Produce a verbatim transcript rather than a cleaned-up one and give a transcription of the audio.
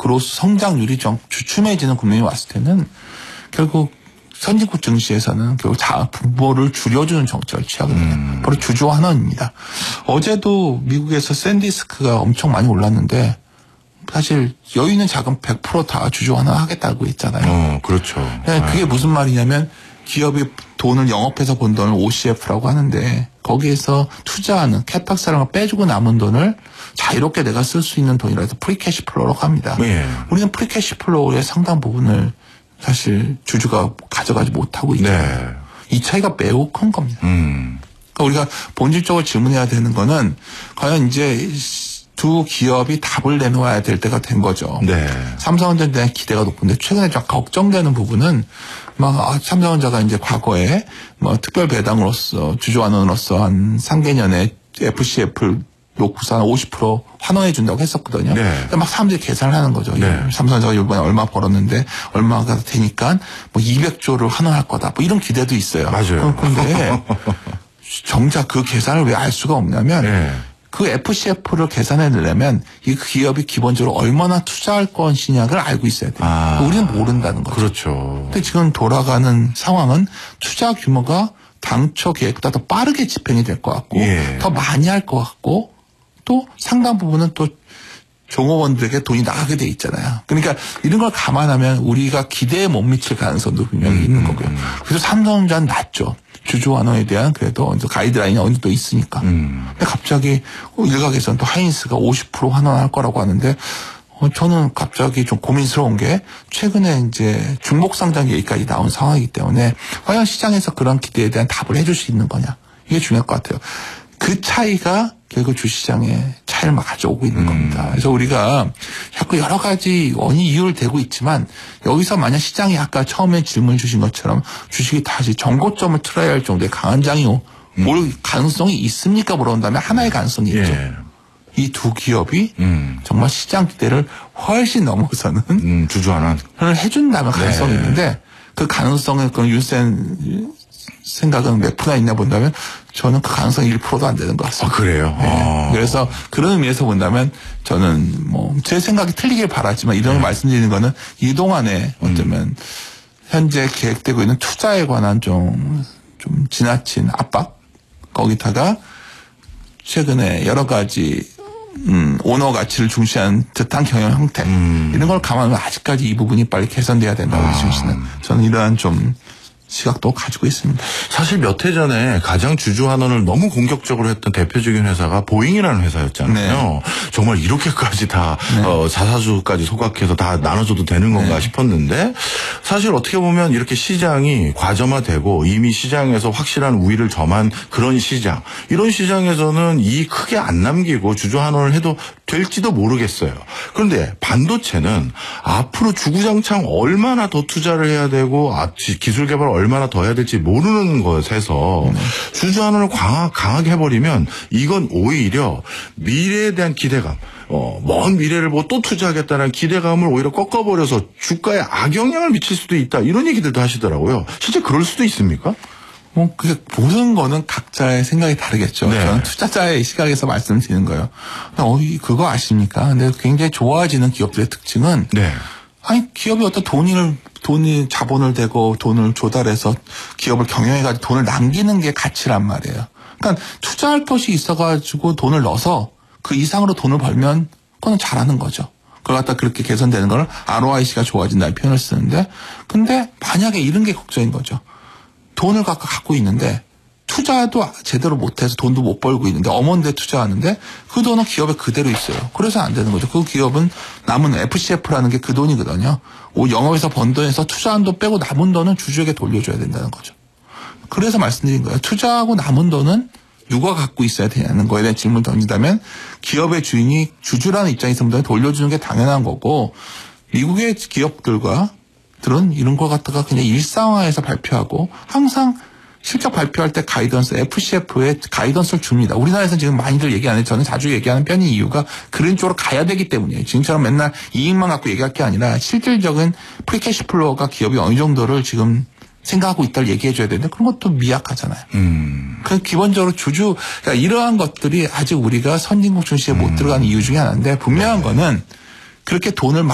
그로서 성장률이 좀 주춤해지는 국면이 왔을 때는 결국 선진국 증시에서는 결국 자 부모를 줄여주는 정책을 취하거든요. 음. 바로 주주 환원입니다. 어제도 미국에서 샌디스크가 엄청 많이 올랐는데 사실 여유 있는 자금 백 퍼센트 다 주주 환원하겠다고 했잖아요. 어, 그렇죠. 그게 아. 무슨 말이냐면 기업이 돈을 영업해서 번 돈을 오씨에프라고 하는데 거기에서 투자하는 캐팍사랑을 빼주고 남은 돈을 자유롭게 내가 쓸 수 있는 돈이라 해서 프리캐시 플로우라고 합니다. 네. 우리는 프리캐시 플로우의 상당 부분을 사실 주주가 가져가지 못하고 있죠. 네. 이 차이가 매우 큰 겁니다. 음. 그러니까 우리가 본질적으로 질문해야 되는 거는 과연 이제 두 기업이 답을 내놓아야 될 때가 된 거죠. 네. 삼성전자에 대한 기대가 높은데 최근에 좀 걱정되는 부분은 막 아, 삼성전자가 이제 과거에 뭐 특별 배당으로서 주주환원으로서 한 상개년에 에프씨에프를 놓고서 한 오십 퍼센트 환원해 준다고 했었거든요. 네. 막 사람들이 계산을 하는 거죠. 네. 삼성전자가 이번에 얼마 벌었는데 얼마가 되니까 뭐 이백조를 환원할 거다. 뭐 이런 기대도 있어요. 맞아요. 그런데 정작 그 계산을 왜 알 수가 없냐면 네. 그 에프씨에프를 계산해내려면 이 기업이 기본적으로 얼마나 투자할 것이냐를 알고 있어야 돼요. 아, 우리는 모른다는 거죠. 그렇죠. 근데 지금 돌아가는 상황은 투자 규모가 당초 계획보다 더 빠르게 집행이 될 것 같고 예. 더 많이 할 것 같고 또 상당 부분은 또 종업원들에게 돈이 나가게 돼 있잖아요. 그러니까 이런 걸 감안하면 우리가 기대에 못 미칠 가능성도 분명히 음, 있는 거고요. 음. 그래서 삼성전자는 낮죠. 주주 환원에 대한 그래도 가이드라인이 어느 정도 있으니까. 음. 근데 갑자기 일각에서는 또 하이닉스가 오십 퍼센트 환원할 거라고 하는데 어, 저는 갑자기 좀 고민스러운 게 최근에 이제 중복 상장 얘기까지 나온 상황이기 때문에 과연 시장에서 그런 기대에 대한 답을 해줄 수 있는 거냐. 이게 중요할 것 같아요. 그 차이가 결국 주시장에 차이를 막 가져오고 있는 음. 겁니다. 그래서 우리가 자꾸 여러 가지 원인 이유를 대고 있지만 여기서 만약 시장이 아까 처음에 질문 주신 것처럼 주식이 다시 정고점을 틀어야 할 정도의 강한 장이 올 음. 가능성이 있습니까? 물어본다면 하나의 가능성이 있죠. 예. 이 두 기업이 음. 정말 시장 기대를 훨씬 넘어서는 음, 주주환원을 해준다면 가능성이 네. 있는데 그 가능성은 그 윤센 생각은 몇 프로나 있냐 본다면 저는 그 가능성이 일 퍼센트도 안 되는 것 같습니다. 아, 그래요? 네. 아. 그래서 그런 의미에서 본다면 저는 뭐 제 생각이 틀리길 바라지만 이런 네. 말씀드리는 거는 이동안에 어쩌면 음. 현재 계획되고 있는 투자에 관한 좀, 좀 지나친 압박 거기다가 최근에 여러 가지 음, 오너 가치를 중시한 듯한 경영 형태 음. 이런 걸 감안하면 아직까지 이 부분이 빨리 개선돼야 된다고 아. 주시는 저는 이러한 좀 시각도 가지고 있습니다. 사실 몇 해 전에 가장 주주 환원을 너무 공격적으로 했던 대표적인 회사가 보잉이라는 회사였잖아요. 네. 정말 이렇게까지 다 네. 어, 자사주까지 소각해서 다 나눠줘도 되는 건가 네. 싶었는데 사실 어떻게 보면 이렇게 시장이 과점화되고 이미 시장에서 확실한 우위를 점한 그런 시장 이런 시장에서는 이익 크게 안 남기고 주주 환원을 해도 될지도 모르겠어요. 그런데 반도체는 앞으로 주구장창 얼마나 더 투자를 해야 되고 기술 개발 얼마나 더 해야 될지 모르는 것에서 네. 주주 환원을 강하, 강하게 해버리면 이건 오히려 미래에 대한 기대감 어, 먼 미래를 보고 또 투자하겠다는 기대감을 오히려 꺾어버려서 주가에 악영향을 미칠 수도 있다 이런 얘기들도 하시더라고요. 실제 그럴 수도 있습니까? 뭐, 그게 보는 거는 각자의 생각이 다르겠죠. 네. 저는 투자자의 시각에서 말씀드리는 거예요. 어, 그거 아십니까? 근데 굉장히 좋아지는 기업들의 특징은 네. 아니 기업이 어떤 돈을 돈이 자본을 대고 돈을 조달해서 기업을 경영해가지고 돈을 남기는 게 가치란 말이에요. 그러니까 투자할 것이 있어가지고 돈을 넣어서 그 이상으로 돈을 벌면 그건 잘하는 거죠. 그걸 갖다 그렇게 개선되는 걸 알오아이씨가 좋아진다는 표현을 쓰는데 근데 만약에 이런 게 걱정인 거죠. 돈을 갖고 갖고 있는데 투자도 제대로 못해서 돈도 못 벌고 있는데 엄원데 투자하는데 그 돈은 기업에 그대로 있어요. 그래서 안 되는 거죠. 그 기업은 남은 에프씨에프라는 게 그 돈이거든요. 영업에서 번 돈에서 투자한 돈 빼고 남은 돈은 주주에게 돌려줘야 된다는 거죠. 그래서 말씀드린 거예요. 투자하고 남은 돈은 누가 갖고 있어야 되냐는 거에 대한 질문을 던진다면 기업의 주인이 주주라는 입장에서 돌려주는 게 당연한 거고 미국의 기업들과 들은 이런 거 갖다가 그냥 일상화해서 발표하고 항상 실적 발표할 때 가이던스, 에프씨에프에 가이던스를 줍니다. 우리나라에서는 지금 많이들 얘기 안 해요. 저는 자주 얘기하는 편인 이유가 그런 쪽으로 가야 되기 때문이에요. 지금처럼 맨날 이익만 갖고 얘기할 게 아니라 실질적인 프리캐시 플로우가 기업이 어느 정도를 지금 생각하고 있다를 얘기해 줘야 되는데 그런 것도 미약하잖아요. 음. 그 기본적으로 주주, 그러니까 이러한 것들이 아직 우리가 선진국 증시에 못 들어가는 이유 중에 하나인데 분명한 네. 거는 그렇게 돈을